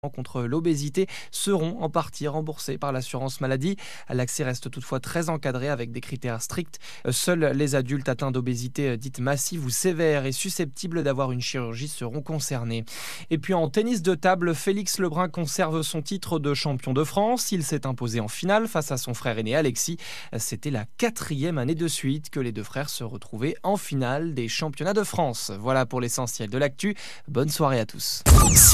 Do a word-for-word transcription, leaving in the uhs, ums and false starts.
contre l'obésité seront en partie remboursés par l'assurance maladie. L'accès reste toutefois très encadré avec des critères stricts. Seuls les adultes atteints d'obésité dite massive ou sévère et susceptibles d'avoir une chirurgie seront concernés. Et puis en tennis de table, Félix Lebrun conserve son titre de champion de France. Il s'est imposé en finale face à son frère aîné Alexis. C'était la quatrième année de suite que les deux frères se retrouvaient en finale des championnats de France. Voilà pour l'essentiel de l'actu. Bonne soirée à tous.